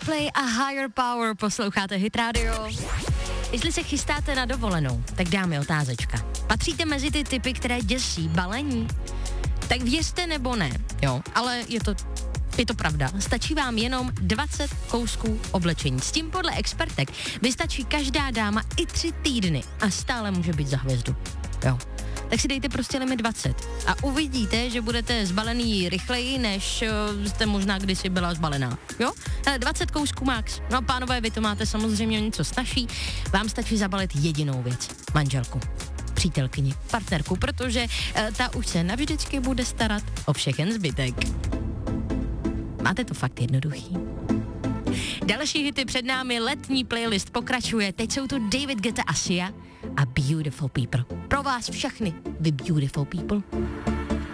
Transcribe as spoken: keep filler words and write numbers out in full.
Coldplay a Higher Power, posloucháte Hit Radio. Jestli se chystáte na dovolenou, tak dáme otázečka. Patříte mezi ty typy, které děsí balení? Tak věřte nebo ne, jo, ale je to, je to pravda. Stačí vám jenom dvacet kousků oblečení. S tím podle expertek vystačí každá dáma i tři týdny a stále může být za hvězdu, jo. Tak si dejte prostě limit dvacet a uvidíte, že budete zbalený rychleji, než uh, jste možná kdysi byla zbalená, jo? Hele, dvacet kousků max. No pánové, vy to máte samozřejmě něco snažší, vám stačí zabalit jedinou věc, manželku, přítelkyni, partnerku, protože uh, ta už se navždycky bude starat o všechen zbytek. Máte to fakt jednoduchý. Další hity před námi, letní playlist pokračuje, teď jsou tu David Guetta a Sia a Beautiful People. Pro vás všechny, vy beautiful people.